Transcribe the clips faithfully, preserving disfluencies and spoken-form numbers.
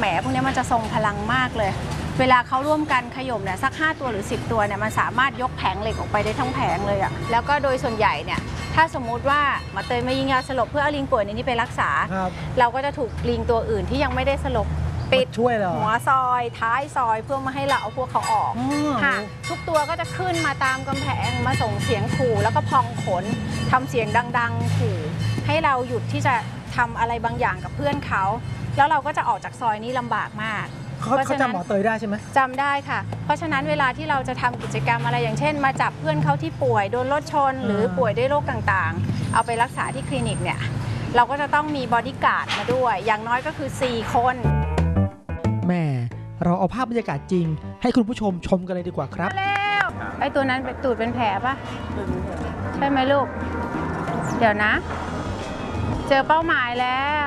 มพวกนี้มันจะทรงพลังมากเลยเวลาเขาร่วมกันขย่มเนี่ยสักห้าตัวหรือสิบตัวเนี่ยมันสามารถยกแผงเหล็กออกไปได้ทั้งแผงเลยอะแล้วก็โดยส่วนใหญ่เนี่ยถ้าสมมุติว่ามาเตยมายิงยาสลบเพื่อเอาลิงป่วยในนี้ไปรักษาเราก็จะถูกลิงตัวอื่นที่ยังไม่ได้สลบปิดช่วยเราหัวซอยท้ายซอยเพื่อมาให้เราเอาพวกเขาออกค่ะทุกตัวก็จะขึ้นมาตามกำแพงมาส่งเสียงขู่แล้วก็พองขนทำเสียงดังๆขู่ให้เราหยุดที่จะทำอะไรบางอย่างกับเพื่อนเขาแล้วเราก็จะออกจากซอยนี้ลำบากมากเขาเขาจำหมอเตยได้ใช่ไหมจำได้ค่ะเพราะฉะนั้นเวลาที่เราจะทำกิจกรรมอะไรอย่างเช่นมาจับเพื่อนเขาที่ป่วยโดนรถชนหรือป่วยด้วยโรคต่างๆเอาไปรักษาที่คลินิกเนี่ยเราก็จะต้องมีบอดี้การ์ดมาด้วยอย่างน้อยก็คือสี่คนแม่เราเอาภาพบรรยากาศจริงให้คุณผู้ชมชมกันเลยดีกว่าครับแล้วไอ้ตัวนั้นเป็นตูดเป็นแผลปะใช่ไหมลูกเดี๋ยวนะเจอเป้าหมายแล้ว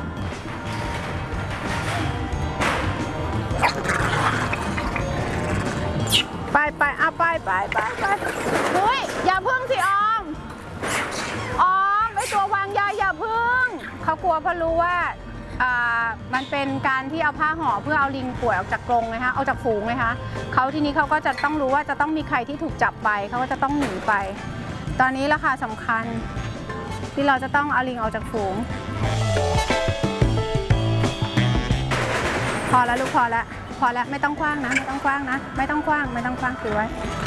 ไปไปเอาไปไปไปไปเฮ้ยอย่าพึ่งสิออมออมไอตัววางยาอย่าพึ่งเขากลัวเพราะรู้ว่าอ่ามันเป็นการที่เอาผ้าห่อเพื่อเอาลิงป่วยออกจากกรงไงฮะเอาจากฝูงไงคะเขาทีนี้เขาก็จะต้องรู้ว่าจะต้องมีใครที่ถูกจับไปเขาก็จะต้องหนีไปตอนนี้ราคาสำคัญที่เราจะต้องเอาลิงออกจากฝูงพอแล้วลูกพอแล้วพอแล้วไม่ต้องคว้างนะไม่ต้องคว้างนะไม่ต้องคว้างไม่ต้องคว้างถือไว้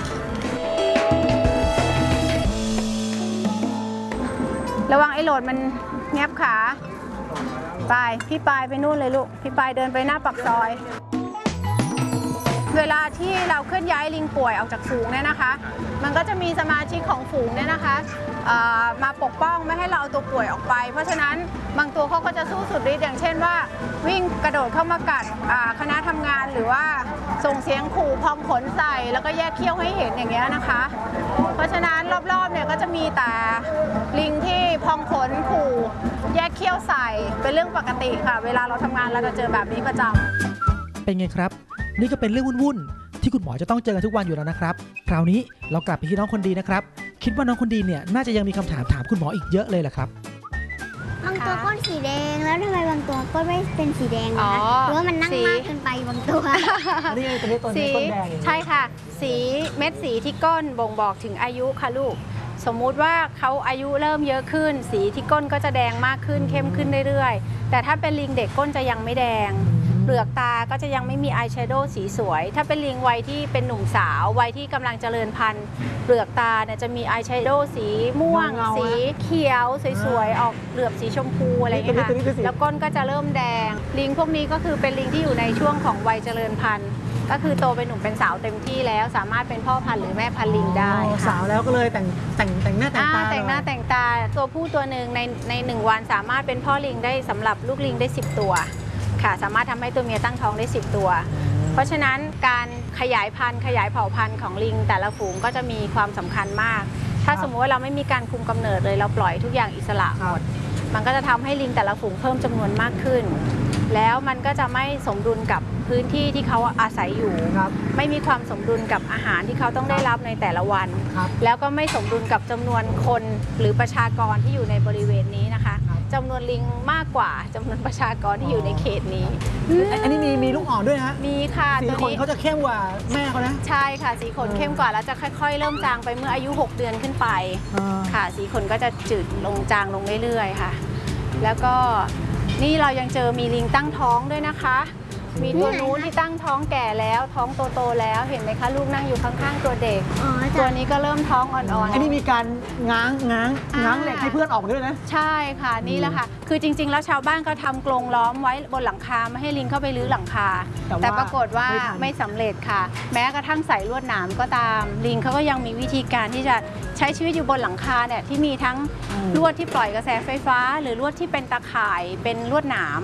ระวังไอ้โหลดมันแงบขาไปพี่ปายไปนู่นเลยลูกพี่ปายเดินไปหน้าปากซอยเวลาที่เราเคลื่อนย้ายลิงป่วยออกจากฝูงเนี่ยนะคะมันก็จะมีสมาชิกของฝูงเนี่ยนะคะมาปกป้องไม่ให้เราเอาตัวป่วยออกไปเพราะฉะนั้นบางตัวเขาก็จะสู้สุดฤทธิ์อย่างเช่นว่าวิ่งกระโดดเข้ามากัดคณะทำงานหรือว่าส่งเสียงขู่พองขนใส่แล้วก็แยกเขี้ยวให้เห็นอย่างเงี้ยนะคะเพราะฉะนั้นรอบๆเนี่ยก็จะมีแต่ลิงที่พองขนขู่แยกเขี้ยวใส่เป็นเรื่องปกติค่ะเวลาเราทำงานเราจะเจอแบบนี้ประจำเป็นไงครับนี่ก็เป็นเรื่องวุ่นๆที่คุณหมอจะต้องเจอกันทุกวันอยู่แล้วนะครับคราวนี้เรากลับไปที่น้องคนดีนะครับคิดว่าน้องคนดีเนี่ยน่าจะยังมีคำถามถามคุณหมออีกเยอะเลยแหละครับบางตัวก้นสีแดงแล้วทำไมบางตัวก้นไม่เป็นสีแดงนะหรือว่ามันนั่งมากเกินไปบางตัวนี่ตัวนี้ตัวนี้ก้นแดงใช่ค่ะสีเม็ดสีที่ก้นบ่งบอกถึงอายุค่ะลูกสมมุติว่าเขาอายุเริ่มเยอะขึ้นสีที่ก้นก็จะแดงมากขึ้นเข้มขึ้นเรื่อยๆแต่ถ้าเป็นลิงเด็กก้นจะยังไม่แดงเปลือกตาก็จะยังไม่มีอายแชโดว์สีสวยถ้าเป็นลิงวัยที่เป็นหนุ่มสาววัยที่กำลังเจริญพันธุ์เปลือกตาเนี่ยจะมีอายแชโดว์สีม่วงสีเขียวสวยๆออกเหลือบสีชมพูอะไรอย่างเงี้ยค่ะแล้วก้นก็จะเริ่มแดงลิงพวกนี้ก็คือเป็นลิงที่อยู่ในช่วงของวัยเจริญพันธุ์ก็คือโตเป็นหนุ่มเป็นสาวเต็มที่แล้วสามารถเป็นพ่อพันธุ์หรือแม่พันธุ์ลิงได้สาวแล้วก็เลยแต่งแต่งแต่งหน้าแต่งตาแต่งหน้าแต่งตาตัวผู้ตัวหนึ่งในในหนึ่งวันสามารถเป็นพ่อลิงได้สำหรับลูกลิงได้สิบตัวค่ะสามารถทำให้ตัวเมียตั้งท้องได้สิบตัวเพราะฉะนั้นการขยายพันธุ์ขยายเผ่าพันธุ์ของลิงแต่ละฝูงก็จะมีความสำคัญมากถ้าสมมติว่าเราไม่มีการคุมกำเนิดเลยเราปล่อยทุกอย่างอิสระหมดมันก็จะทำให้ลิงแต่ละฝูงเพิ่มจำนวนมากขึ้นแล้วมันก็จะไม่สมดุลกับพื้นที่ที่เขาอาศัยอยู่ไม่มีความสมดุลกับอาหารที่เขาต้องได้รับในแต่ละวันแล้วก็ไม่สมดุลกับจำนวนคนหรือประชากรที่อยู่ในบริเวณนี้นะคะจำนวนลิงมากกว่าจำนวนประชากรที่อยู่ในเขตนี้อันนี้มีมีลูกอ่อนด้วยฮะมีค่ะสีขนเขาจะเข้มกว่าแม่เขานะใช่ค่ะสีขนเข้มกว่าแล้วจะค่อยๆเริ่มจางไปเมื่ออายุหกเดือนขึ้นไปค่ะสีขนก็จะจืดลงจางลงเรื่อยๆค่ะแล้วก็นี่เรายังเจอมีลิงตั้งท้องด้วยนะคะมีตัวนู้นที่ตั้งท้องแก่แล้วท้องโตๆแล้วเห็นไหมคะลูกนั่งอยู่ข้างๆตัวเด็กตัวนี้ก็เริ่มท้องอ่อนๆอันนี้มีการง้างง้างง้างเหล็กให้เพื่อนออกด้วยนะใช่ค่ะนี่แหละค่ะคือจริงๆแล้วชาวบ้านก็ทำกรงล้อมไว้บนหลังคาไม่ให้ลิงเข้าไปรื้อหลังคาแต่ปรากฏว่าไม่สำเร็จค่ะแม้กระทั่งใส่ลวดหนามก็ตามลิงเขาก็ยังมีวิธีการที่จะใช้ชีวิตอยู่บนหลังคาเนี่ยที่มีทั้งลวดที่ปล่อยกระแสไฟฟ้าหรือลวดที่เป็นตาข่ายเป็นลวดหนาม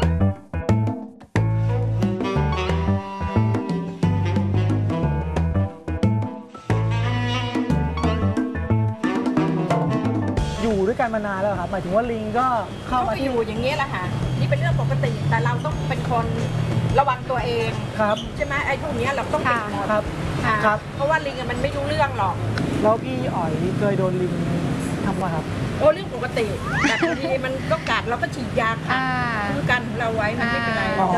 ด้วยกันมานานแล้วครับหมายถึงว่าลิงก็เข้ามาอยู่อย่างนี้แหละค่ะนี่เป็นเรื่องปกติแต่เราต้องเป็นคนระวังตัวเองครับใช่ไหมไอ้พวกนี้เราต้องเป็นคนครับครับเพราะว่าลิงมันไม่รู้เรื่องหรอกแล้วพี่อ๋อยเคยโดนลิงทำมาครับโอ้เรื่องปกติแต่บางทีมันก็กัดเราก็ฉีดยาค่ะคือกันเราไว้มันไม่เป็นไร